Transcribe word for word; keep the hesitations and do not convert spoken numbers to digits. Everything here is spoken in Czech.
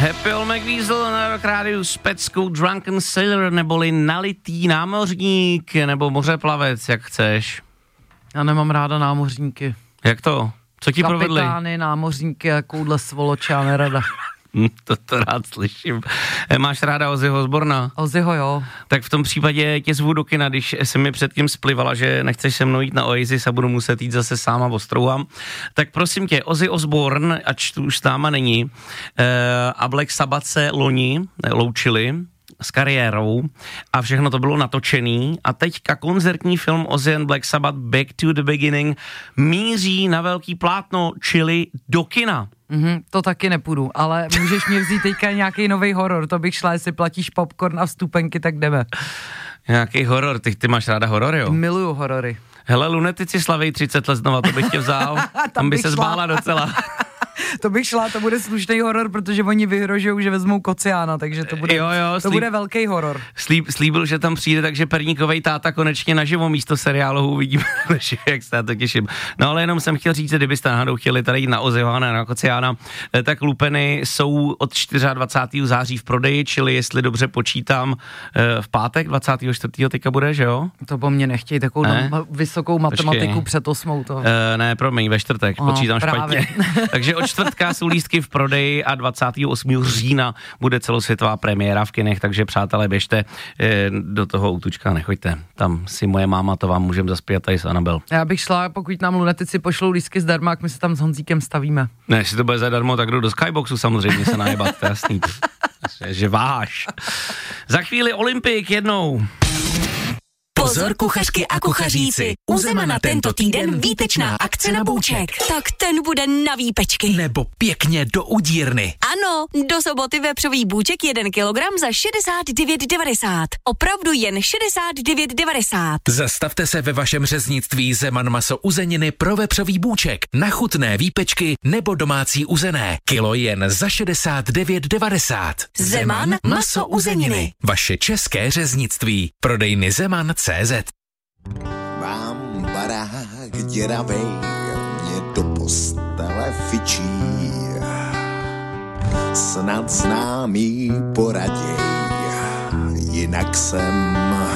Happy Old McWeasel na Rock Rádiu s peckou Drunken Sailor, neboli nalitý námořník, nebo mořeplavec, jak chceš. Já nemám ráda námořníky. Jak to? Co ti Kapitány, provedli? Kapitány, námořníky a koudle svoloče, já nerada. To to rád slyším. Máš ráda Ozzyho Osborna? Ozzyho, jo. Tak v tom případě tě zvu do kina, když se mi předtím splivala, že nechceš se mnou jít na Oasis a budu muset jít zase sám a ostrouhám. Tak prosím tě, Ozzy Osbourne, ač tu už s náma není, a Black Sabbath se loni loučili s kariérou a všechno to bylo natočený a teďka koncertní film Ozzy and Black Sabbath Back to the Beginning míří na velký plátno, čili do kina. Mm-hmm, to taky nepůjdu, ale můžeš mě vzít teďka nějaký nový horor, to bych šla, jestli platíš popcorn a vstupenky, tak jdeme. Nějaký horor, ty, ty máš ráda horor, jo? Miluju horory. Hele, Lunetici slaví třicet let znova, to bych tě vzal, tam, tam by se zbála docela. To bych šla, to bude slušný horor, protože oni vyhrožujou, že vezmou kociána, takže to bude, jo, jo, to slíb, bude velký horor. Slíb, slíbil, že tam přijde, takže Perníkovej táta konečně naživo místo seriálu uvidíme, jak se na to těším. No ale jenom jsem chtěl říct, že kdybyste náhodou chtěli tady jít na Ozzyho a na kociána, tak lupeny jsou od dvacátého čtvrtého září v prodeji, čili jestli dobře počítám, v pátek dvacátého čtvrtého teďka bude, že jo? To po mně nechtějí takovou ne? vysokou matematiku Počkej. před osmou. To. E, ne, promiň, ve čtvrtek, no, počítám právě. špatně. Takže od čtvrtka jsou lístky v prodeji a dvacátého osmého října bude celosvětová premiéra v kinech, takže přátelé, běžte e, do toho útučka, nechoďte. Tam si moje máma, to vám můžeme zaspět tady s Anabel. Já bych šla, pokud nám lunetici pošlou lístky zdarma, jak my se tam s Honzíkem stavíme. Ne, jestli to bude zadarmo, tak jdu do Skyboxu samozřejmě se najebat, to je jasný. Že váš. Za chvíli Olympik jednou. Pozor kuchařky a kuchaříci, u Zemana tento týden výtečná akce na bouček. Tak ten bude na výpečky. Nebo pěkně do udírny. Ano, do soboty vepřový bůček jeden kilogram za šedesát devět devadesát. Opravdu jen šedesát devět devadesát. Zastavte se ve vašem řeznictví Zeman maso uzeniny pro vepřový bůček, na chutné výpečky nebo domácí uzené. Kilo jen za šedesát devět devadesát. Zeman maso uzeniny. Vaše české řeznictví. Prodejny Zeman tečka cé zet. Mám barák děravej, mě do postele fičí. Snad známý poraděj, jinak jsem